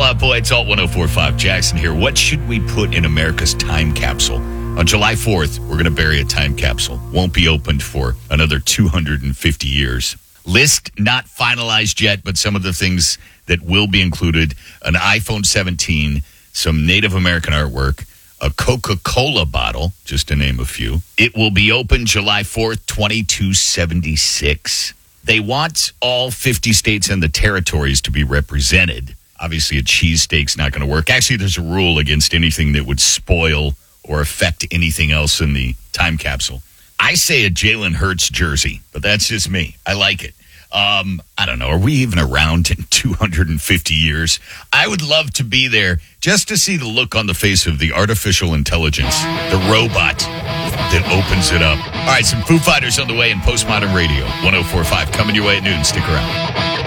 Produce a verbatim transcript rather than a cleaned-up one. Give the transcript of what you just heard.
Uh, boy, it's all one oh four point five. Jackson here. What should we put in America's time capsule? On July fourth, we're going to bury a time capsule. Won't be opened for another two hundred fifty years. List not finalized yet, but some of the things that will be included: an iPhone seventeen, some Native American artwork, a Coca-Cola bottle, just to name a few. It will be open July fourth, twenty-two seventy-six. They want all fifty states and the territories to be represented. Obviously, a cheesesteak's not going to work. Actually, there's a rule against anything that would spoil or affect anything else in the time capsule. I say a Jalen Hurts jersey, but that's just me. I like it. Um, I don't know. Are we even around in two hundred fifty years? I would love to be there just to see the look on the face of the artificial intelligence, the robot that opens it up. All right, some Foo Fighters on the way in Postmodern Radio. one oh four point five coming your way at noon. Stick around.